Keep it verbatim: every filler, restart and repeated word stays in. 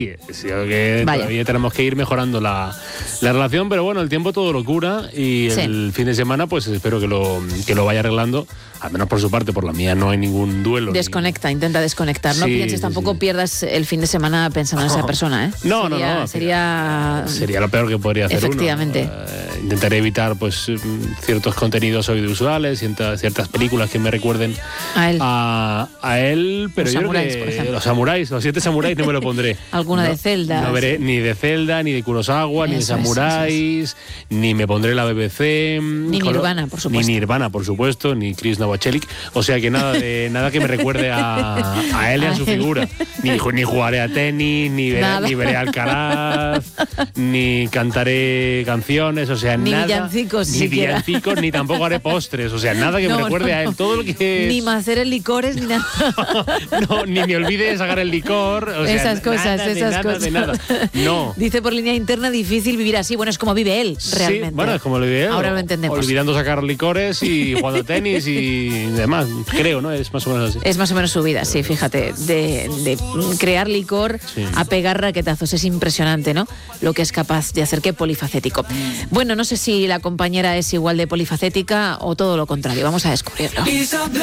Sí, que Vaya. todavía tenemos que ir mejorando la, la relación, pero bueno, el tiempo todo lo cura y Sí. el fin de semana pues espero que lo, que lo vaya arreglando, al menos por su parte, por la mía no hay ningún duelo. Desconecta, ni... intenta desconectar. No Sí, pienses, sí, tampoco sí. pierdas el fin de semana pensando en esa persona, ¿eh? No, no, sería, no. Sería... Sería lo peor que podría hacer Efectivamente. uno. Eh, intentaré evitar pues ciertos contenidos audiovisuales, ciertas, ciertas películas que me recuerden A él. a, a él, pero Los yo samuráis, creo por que ejemplo. los samuráis, los siete samuráis no me lo pondré. Alguna no, de Zelda. No veré ni de Zelda, ni de Kurosawa, ni de Eso es, samuráis, ni me pondré la B B C. Ni con lo- Nirvana, por supuesto. Ni Nirvana, por supuesto, ni Chris Novoselic. O sea que nada de nada que me recuerde a, a él y a, A su él. figura. Ni, ju- ni jugaré a tenis, ni veré, Nada. ni veré Alcaraz, ni cantaré canciones, o sea, Ni nada. villancicos Ni siquiera. villancicos, ni tampoco haré postres. O sea, nada que No, me recuerde no, a él. no. Todo lo que es. Ni hacer licores, ni nada. No, ni me olvide de sacar el licor. O sea, esas cosas, nada, de esas nada, cosas. de nada. No. Dice por línea interna, difícil vivir así. Bueno, es como vive él, realmente. Sí, bueno, es como lo vive él. Ahora lo entendemos. Olvidando sacar licores y jugando a tenis y demás. Creo, ¿no? Es más o menos así. Es más o menos su vida, sí, fíjate. De, de crear licor Sí. a pegar raquetazos. Es impresionante, ¿no? Lo que es capaz de hacer. Qué polifacético. Bueno, no sé si la compañera es igual de polifacética o todo lo contrario. Vamos a descubrirlo.